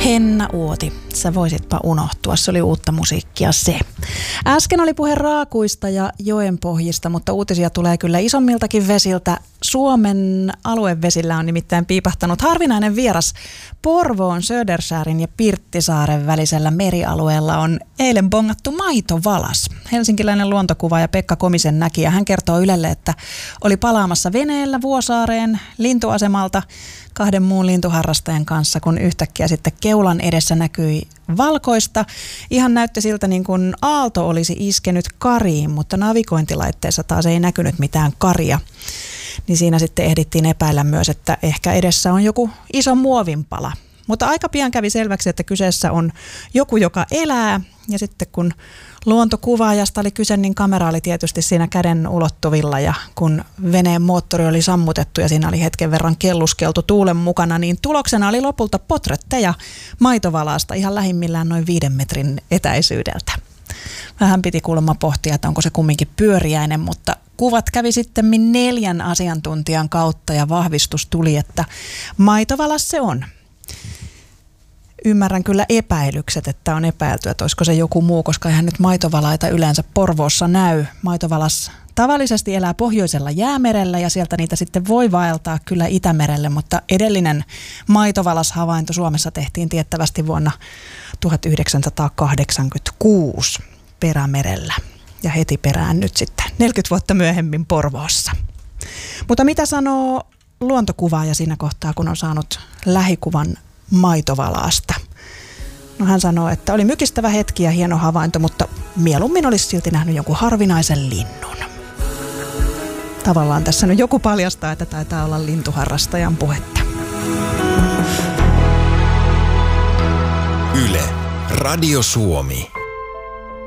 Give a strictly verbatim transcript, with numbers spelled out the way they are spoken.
Henna Uoti, sä voisitpa unohtua, se oli uutta musiikkia se. Äsken oli puhe raakuista ja joenpohjista, mutta uutisia tulee kyllä isommiltakin vesiltä. Suomen aluevesillä on nimittäin piipahtanut harvinainen vieras. Porvoon, Södersäärin ja Pirttisaaren välisellä merialueella on eilen bongattu maitovalas. Helsinkiläinen luontokuvaaja Pekka Komisen näki ja hän kertoo Ylelle, että oli palaamassa veneellä Vuosaareen lintuasemalta kahden muun lintuharrastajan kanssa, kun yhtäkkiä sitten keulan edessä näkyi valkoista. Ihan näytti siltä niin kuin aalto olisi iskenyt kariin, mutta navigointilaitteessa taas ei näkynyt mitään karia. Niin siinä sitten ehdittiin epäillä myös, että ehkä edessä on joku iso muovinpala. Mutta aika pian kävi selväksi, että kyseessä on joku, joka elää. Ja sitten kun luontokuvaajasta oli kyse, niin kamera oli tietysti siinä käden ulottuvilla. Ja kun veneen moottori oli sammutettu ja siinä oli hetken verran kelluskeltu tuulen mukana, niin tuloksena oli lopulta potretteja maitovalaasta ihan lähimmillään noin viiden metrin etäisyydeltä. Vähän piti kuulemma pohtia, että onko se kumminkin pyöriäinen, mutta kuvat kävi sitten neljän asiantuntijan kautta ja vahvistus tuli, että maitovalas se on. Ymmärrän kyllä epäilykset, että on epäilty, että olisiko se joku muu, koska eihän nyt maitovalaita yleensä Porvoossa näy. Maitovalas tavallisesti elää pohjoisella Jäämerellä ja sieltä niitä sitten voi vaeltaa kyllä Itämerelle, mutta edellinen maitovalashavainto Suomessa tehtiin tiettävästi vuonna tuhatyhdeksänsataakahdeksankymmentäkuusi Perämerellä ja heti perään nyt sitten neljäkymmentä vuotta myöhemmin Porvoossa. Mutta mitä sanoo luontokuvaaja siinä kohtaa, kun on saanut lähikuvan maitovalaasta? No hän sanoo, että oli mykistävä hetki ja hieno havainto, mutta mieluummin olisi silti nähnyt jonkun harvinaisen linnun. Tavallaan tässä nyt joku paljastaa, että taitaa olla lintuharrastajan puhetta. Yle, Radio Suomi.